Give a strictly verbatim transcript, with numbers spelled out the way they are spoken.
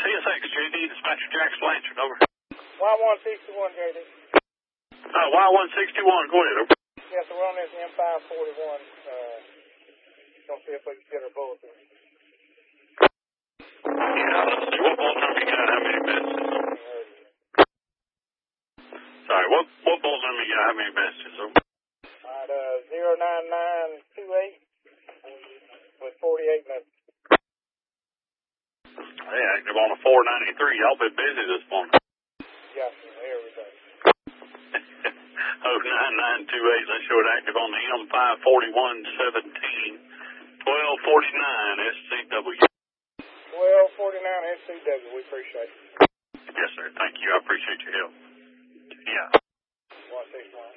T S X, J D, Dispatcher Jackson Blanchard, over. Y one sixty-one, J D. Uh, Y one sixty-one, go ahead, over. Yes, we're on this M five forty-one. Uh, gonna see if we can get our bulletin. Yeah, let's see. What bolt number you got? How many messages? Sorry, what what bolt number you got? How many messages? Over. Alright, uh, zero nine nine two eight with forty-eight messages. Hey, active on a four ninety-three. Y'all been busy this morning. Yes, here we go. oh nine nine two eight, let's show it active on the M five forty-one seventeen. twelve forty-nine S C W. twelve forty-nine S C W, we appreciate it. Yes, sir. Thank you. I appreciate your help. Yeah. one sixty-one.